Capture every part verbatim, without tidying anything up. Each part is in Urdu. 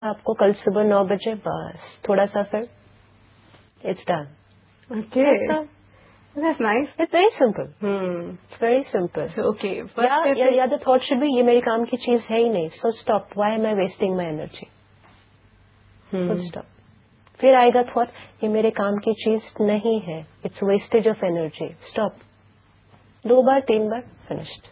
آپ کو کل صبح نو بجے بس تھوڑا سا پھر it's done. Okay that's nice. It's very simple. It's very simple. Okay یا دا تھاٹ شوڈ بی یہ میری کام کی چیز ہے ہی نہیں, سو stop, Y M I wasting my energy. Full stop. پھر آئے گا تھاٹ یہ میرے کام کی چیز نہیں ہے, it's wastage of energy. Stop. دو بار تین بار فنشڈ.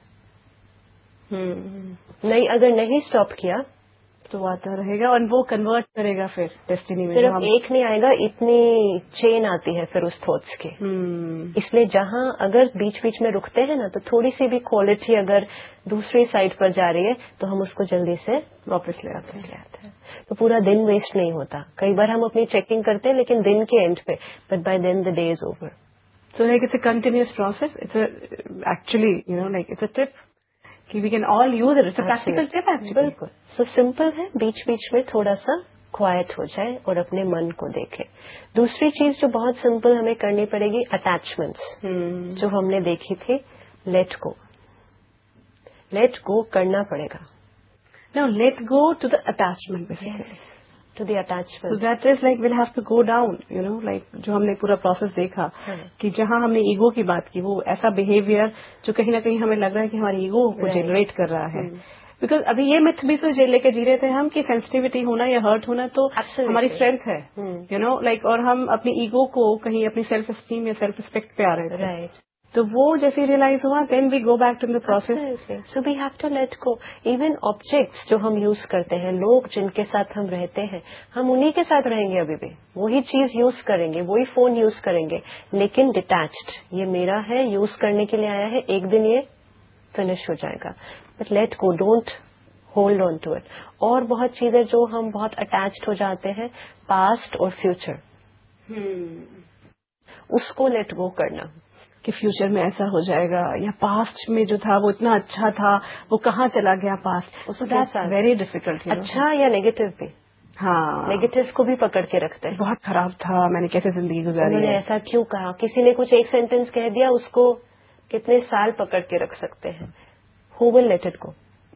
نہیں اگر نہیں اسٹاپ کیا تو آتا رہے گا اور وہ کنورٹ کرے گا پھر ڈیسٹینی میں. صرف ایک نہیں آئے گا, اتنی چین آتی ہے پھر اس تھاٹس کی. اس لیے جہاں اگر بیچ بیچ میں رکتے ہیں نا تو تھوڑی سی بھی کوالٹی اگر دوسری سائڈ پر جا رہی ہے تو ہم اس کو جلدی سے واپس لے آتے ہیں. تو پورا دن ویسٹ نہیں ہوتا. کئی بار ہم اپنی چیکنگ کرتے ہیں لیکن دن کے اینڈ پہ, but by then the day is over. So like it's a continuous process. It's actually you know like it's a ٹپ کہ we can all use it. It's a practical tip actually. بالکل. سو سمپل ہے, بیچ بیچ میں تھوڑا سا کوائٹ ہو جائے اور اپنے من کو دیکھے. دوسری چیز جو بہت سمپل ہمیں کرنی پڑے گی, اٹیچمنٹس جو ہم نے دیکھی تھی, لیٹ گو. لیٹ گو کرنا پڑے گا. نو let go to the attachment basically. To the attachment. So that is like we'll have to go down, you know, like جو ہم نے پورا پروسیس دیکھا کہ جہاں ہم نے ایگو کی بات کی, وہ ایسا بہیویئر جو کہیں نہ کہیں ہمیں لگ رہا ہے کہ ہماری ایگو کو جنریٹ کر رہا ہے. بیکاز ابھی یہ متھ بھی تو لے کے جی رہے تھے ہم کہ سینسٹیوٹی ہونا یا ہرٹ ہونا تو ہماری اسٹرینتھ ہے, یو نو لائک, اور ہم اپنی ایگو کو کہیں اپنی سیلف اسٹیم یا سیلف ریسپیکٹ پہ آ رہے تھے. رائٹ. تو وہ جیسے ریئلائز ہوا, دین وی go back to the process. So we have to let go. Even objects جو ہم یوز کرتے ہیں, لوگ جن کے ساتھ ہم رہتے ہیں, ہم انہی کے ساتھ رہیں گے, ابھی بھی وہی چیز یوز کریں گے, وہی فون یوز کریں گے, لیکن ڈیٹیچڈ. یہ میرا ہے, یوز کرنے کے لیے آیا ہے, ایک دن یہ فنش ہو جائے گا. But let go, don't hold on to it. اور بہت چیزیں جو ہم بہت اٹیچڈ ہو جاتے ہیں, پاسٹ اور فیوچر, اس کو لیٹ گو کرنا کہ فیوچر میں ایسا ہو جائے گا, یا پاسٹ میں جو تھا وہ اتنا اچھا تھا, وہ کہاں چلا گیا پاسٹ. اس کے ساتھ ویری ڈیفیکلٹ. اچھا یا نیگیٹو بھی. ہاں, نیگیٹو کو بھی پکڑ کے رکھتے ہیں. بہت خراب تھا, میں نے کیسے زندگی گزاری, انہوں نے ایسا کیوں کہا, کسی نے کچھ ایک سینٹینس کہہ دیا, اس کو کتنے سال پکڑ کے رکھ سکتے ہیں. ہو ول لیٹ اٹ گو.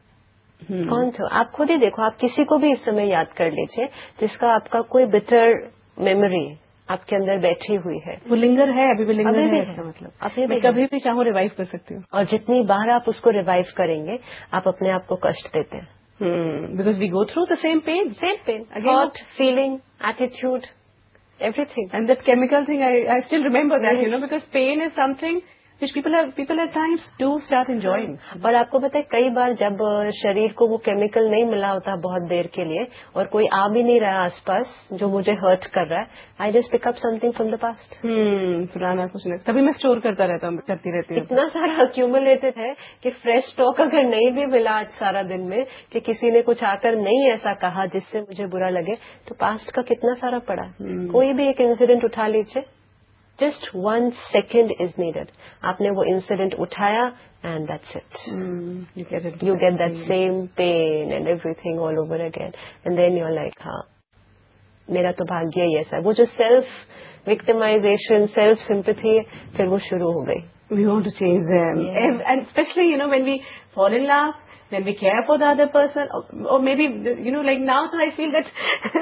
کون تھا, آپ خود ہی دیکھو, آپ کسی کو بھی اس سمے یاد کر لیجئے جس کا آپ کا کوئی بٹر میموری آپ کے اندر بیٹھی ہوئی ہے. وہ لنگر ہے, ابھی بھی لنگر ہے, اس کا مطلب ابھی میں کبھی بھی چاہوں ریوائو کر سکتی ہوں. اور جتنی بار آپ اس کو ریوائو کریں گے, آپ اپنے آپ کو کشٹ دیتے ہیں. Because we go through the same pain. Same pain, thought, feeling, attitude, every thing. And that chemical thing, I still remember that, you know, because pain is some thing which people have people at times do start enjoying. اور آپ کو پتہ ہے کئی بار جب شریر کو وہ کیمیکل نہیں ملا ہوتا بہت دیر کے لیے, اور کوئی آ بھی نہیں رہا آس پاس جو مجھے ہرٹ کر رہا ہے, I just pick up some thing from the past. پرانا کچھ نہیں, تبھی میں اسٹور کرتا رہتا ہوں, کرتی رہتی ہوں. اتنا سارا ایکیومولیٹڈ ہے کہ فریش اسٹاک اگر نہیں بھی ملا آج سارا دن میں, کہ کسی نے کچھ آ کر نہیں ایسا کہا جس سے مجھے برا لگے, تو پاسٹ کا کتنا سارا پڑا. کوئی بھی ایک انسیڈنٹ اٹھا لیجیے, just one second is needed. آپ نے وہ انسیڈنٹ اٹھایا and that's it. You get that same pain and every thing all over again, and then you are like ہاں میرا تو بھاگیہ ہی ایسا ہے. وہ جو سیلف وکٹمائزیشن, سیلف سمپتھی, پھر وہ شروع ہو گئی. We want to change them. Yeah. And especially, you know, when we fall in love, when we care for the other person, or, or maybe, you know, like now, so I feel that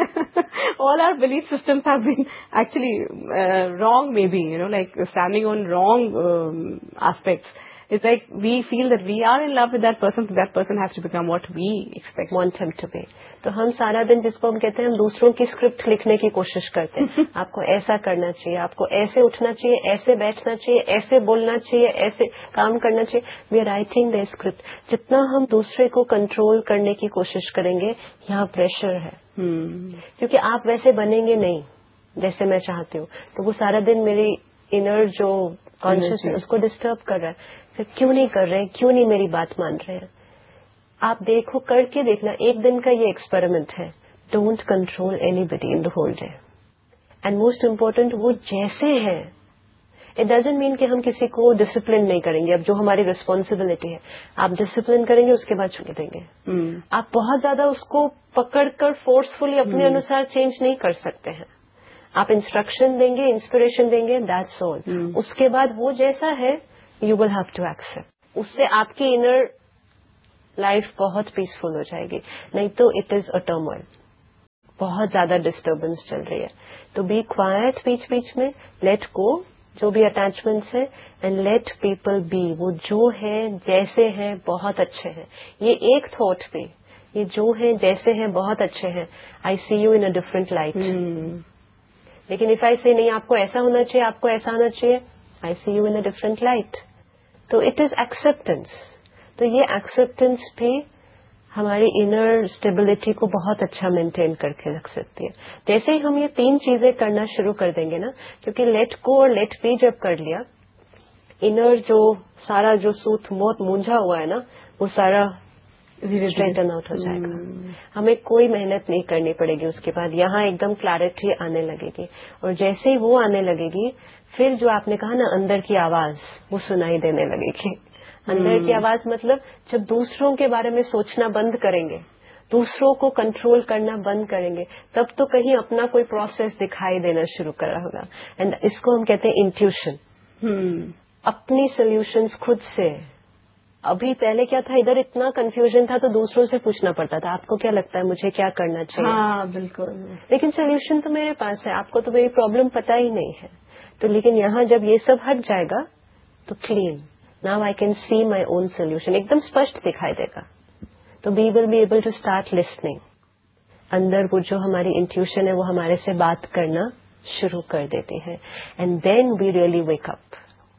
all our belief systems have been actually uh, wrong, maybe, you know, like standing on wrong um, aspects. It's like we feel that we are in love with that person, so that person has to become what we expect. Want him to be. تو ہم سارا دن جس کو ہم کہتے ہیں ہم دوسروں کی اسکرپٹ لکھنے کی کوشش کرتے ہیں. آپ کو ایسا کرنا چاہیے, آپ کو ایسے اٹھنا چاہیے, ایسے بیٹھنا چاہیے, ایسے بولنا چاہیے, ایسے کام کرنا چاہیے. We are writing the script. جتنا ہم دوسرے کو کنٹرول کرنے کی کوشش کریں گے, یہاں پریشر ہے, کیونکہ آپ ویسے بنیں گے نہیں جیسے میں چاہتی ہوں. تو وہ سارا دن میری انر جو کانشیس ہے اس کو ڈسٹرب کر رہا ہے. پھر کیوں نہیں کر رہے, کیوں نہیں میری بات مان رہے ہیں. آپ دیکھو, کر کے دیکھنا, ایک دن کا یہ ایکسپیریمنٹ ہے. Don't control any body in the whole day. And most important, وہ جیسے ہیں, اٹ ڈزنٹ مین کہ ہم کسی کو ڈسپلن نہیں کریں گے. اب جو ہماری ریسپانسبلٹی ہے, آپ ڈسپلن کریں گے, اس کے بعد چھوڑ دیں گے. آپ بہت زیادہ اس کو پکڑ کر فورسفلی اپنے انوسار چینج نہیں کر سکتے ہیں. آپ انسٹرکشن دیں گے, انسپریشن دیں گے, دیٹس آل. اس کے بعد وہ جیسا ہے, you will have to accept. اس سے آپ کی انر لائف بہت پیسفل ہو جائے گی, نہیں تو اٹ از اے ٹرموائل. بہت زیادہ ڈسٹربنس چل رہی ہے. تو بی کوائٹ بیچ بیچ میں, لیٹ گو جو بھی اٹیچمنٹس ہیں, اینڈ لیٹ پیپل بی, وہ جو ہیں جیسے ہیں بہت اچھے ہیں. یہ ایک تھاٹ بھی, یہ جو ہیں جیسے ہیں بہت اچھے ہیں, آئی سی you in a different light. لیکن اف آئی سے نہیں آپ کو ایسا ہونا چاہیے, آپ کو ایسا ہونا چاہیے, آئی سی you in a different light. تو اٹ از ایکسپٹینس. تو یہ ایکسپٹینس بھی ہماری انر اسٹیبلٹی کو بہت اچھا مینٹین کر کے رکھ سکتی ہے. جیسے ہی ہم یہ تین چیزیں کرنا شروع کر دیں گے نا, کیونکہ لیٹ گو اور لیٹ بی جب کر لیا, انر جو سارا جو سوت موت مونجھا ہوا ہے نا, وہ سارا اسٹریٹن آؤٹ ہو جائے گا. ہمیں کوئی محنت نہیں کرنی پڑے گی. اس کے بعد یہاں ایک دم کلیرٹی آنے لگے گی, اور جیسے ہی وہ آنے لگے گی, پھر جو آپ نے کہا نا اندر کی آواز, وہ سنائی دینے لگے گی. اندر کی آواز مطلب جب دوسروں کے بارے میں سوچنا بند کریں گے, دوسروں کو کنٹرول کرنا بند کریں گے, تب تو کہیں اپنا کوئی پروسیس دکھائی دینا شروع کر رہا ہوگا. اینڈ اس کو ہم کہتے ہیں انٹیوشن. اپنی سولوشنز خود سے. ابھی پہلے کیا تھا, ادھر اتنا کنفیوژن تھا تو دوسروں سے پوچھنا پڑتا تھا, آپ کو کیا لگتا ہے مجھے کیا کرنا چاہیے. ہاں بالکل. لیکن سولوشن تو میرے پاس ہے, آپ کو تو میری پرابلم پتہ ہی نہیں ہے. تو لیکن یہاں جب یہ سب ہٹ جائے گا تو clean, now I can see my own solution, ایک دم اسپشٹ دکھائی دے گا. تو وی will be able to start listening. اندر وہ جو ہماری انٹیوشن ہے وہ ہمارے سے بات کرنا شروع کر دیتی ہے. And then we really wake up,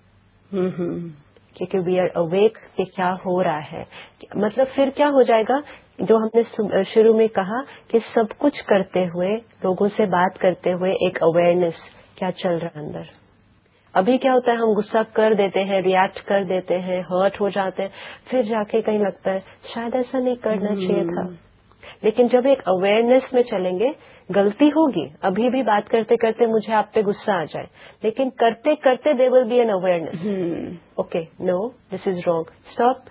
کیونکہ وی آر اویک کہ کیا ہو رہا ہے. مطلب پھر کیا ہو جائے گا, جو ہم نے شروع میں کہا کہ سب کچھ کرتے ہوئے, لوگوں سے بات کرتے ہوئے ایک اویئرنیس کیا چل رہا ہے اندر. ابھی کیا ہوتا ہے, ہم غصہ کر دیتے ہیں, ریئیکٹ کر دیتے ہیں, ہرٹ ہو جاتے ہیں, پھر جا کے کہیں لگتا ہے شاید ایسا نہیں کرنا چاہیے تھا. لیکن جب ایک اویئرنیس میں چلیں گے, غلطی ہوگی, ابھی بھی بات کرتے کرتے مجھے آپ پہ غصہ آ جائے, لیکن کرتے کرتے دیر will be an awareness. Okay, know this is wrong, stop,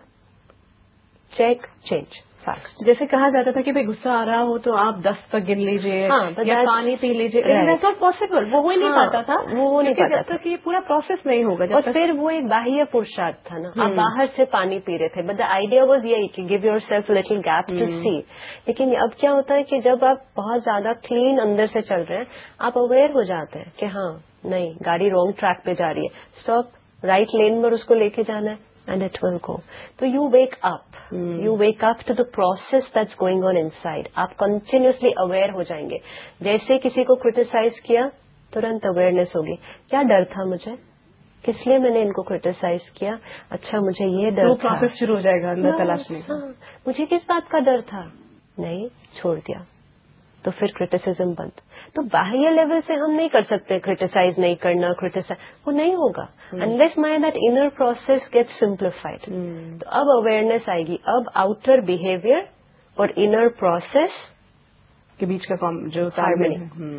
check, change fast. جیسے کہا جاتا تھا کہ بھائی غصہ آ رہا ہو تو آپ دس تک گن لیجیے یا پانی پی لیجیے, دیٹس ناٹ پاسبل. وہ ہو ہی نہیں پاتا تھا, وہ ہو نہیں پاتا جب تک یہ پورا پروسیس نہیں ہوگا. اور پھر وہ ایک باہیہ پرشاد تھا نا, آپ باہر سے پانی پی رہے تھے, بٹ دا آئیڈیا واز یہی کہ give your self little gap to سی. لیکن اب کیا ہوتا ہے کہ جب آپ بہت زیادہ کلین اندر سے چل رہے ہیں, آپ اویئر ہو جاتے ہیں کہ ہاں نہیں, گاڑی رانگ ٹریک پہ جا رہی ہے, اسٹاپ, رائٹ لین پر اس کو لے کے جانا ہے, اینڈ اٹ ول گو. تو you wake up, you wake up to the process that's going on in side. آپ کنٹینیوسلی اویئر ہو جائیں گے. جیسے کسی کو کرٹیسائز کیا, ترنت اویئرنیس ہوگی, کیا ڈر تھا مجھے, کس لیے میں نے ان کو کرٹیسائز کیا, اچھا مجھے یہ ڈر تھا. پروسیس شروع ہو جائے گا اندر تلاشنے کا. مجھے کس بات کا ڈر تھا, نہیں, چھوڑ دیا, تو پھر کرٹیسزم بند. تو باہر لیول سے ہم نہیں کر سکتے کرٹیسائز نہیں کرنا, کرٹیسائز وہ نہیں ہوگا unless my that inner process get simplified. تو اب اویئرنیس آئے گی, اب آؤٹر بہیویئر اور انر پروسیس کے بیچ کا جو ہارمنی.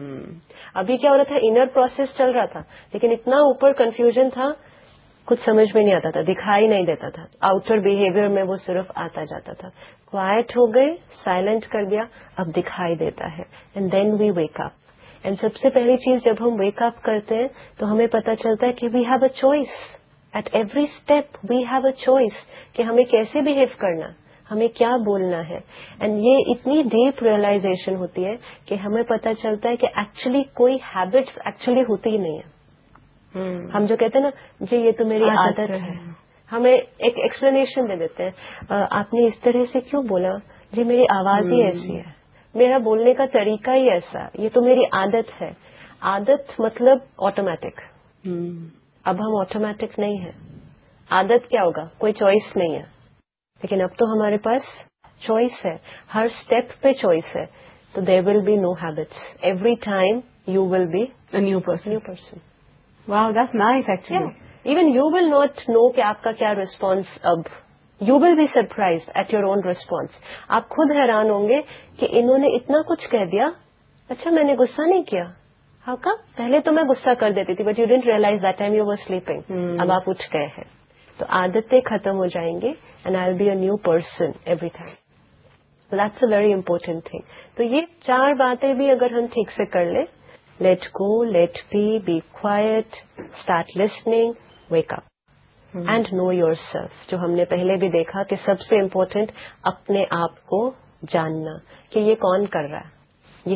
ابھی کیا ہو رہا تھا, انر پروسیس چل رہا تھا, لیکن اتنا اوپر کنفیوژن تھا, کچھ سمجھ میں نہیں آتا تھا, دکھائی نہیں دیتا تھا. آؤٹر بہیویئر میں وہ صرف آتا جاتا تھا. کوائٹ ہو گئے, سائلنٹ کر دیا, اب دکھائی دیتا ہے. And then we wake up. And سب سے پہلی چیز جب ہم ویک اپ کرتے ہیں تو ہمیں پتا چلتا ہے کہ we have a choice. At every step we have a choice کہ ہمیں کیسے بہیو کرنا, ہمیں کیا بولنا ہے. اینڈ یہ اتنی ڈیپ ریئلائزیشن ہوتی ہے کہ ہمیں پتا چلتا ہے کہ ایکچولی کوئی ہیبٹس ایکچولی ہوتی ہی نہیں ہے. ہم جو کہتے ہیں نا, جی یہ تو میری عادت ہے, ہمیں ایک ایکسپلینیشن دے دیتے ہیں, آپ نے اس طرح سے کیوں بولا, جی میری آواز ہی ایسی ہے, میرا بولنے کا طریقہ ہی ایسا, یہ تو میری عادت ہے. عادت مطلب آٹومیٹک. اب ہم آٹومیٹک نہیں ہیں. عادت کیا ہوگا, کوئی چوائس نہیں ہے, لیکن اب تو ہمارے پاس چوائس ہے, ہر اسٹیپ پہ چوائس ہے. تو دیر will be know habits, every time you will be new person. New person. Wow, that's nice actually. Even you will not know کہ آپ کا کیا ریسپانس. اب you will be surprised at your own response. آپ خود حیران ہوں گے کہ انہوں نے اتنا کچھ کہہ دیا, اچھا میں نے غصہ نہیں کیا. ہاؤ کم, پہلے تو میں غصہ کر دیتی تھی, but you didn't realise that time you were sleeping. اب آپ اٹھ گئے ہیں, تو عادتیں ختم ہو جائیں گی, and I will be a new person every time. That's a very important thing. تو یہ چار باتیں بھی اگر ہم ٹھیک سے کر لیں, let go, late be, be quite, start listening, wake up, and know your self. جو ہم نے پہلے بھی دیکھا کہ سب سے امپورٹنٹ اپنے آپ کو جاننا کہ یہ کون کر رہا ہے.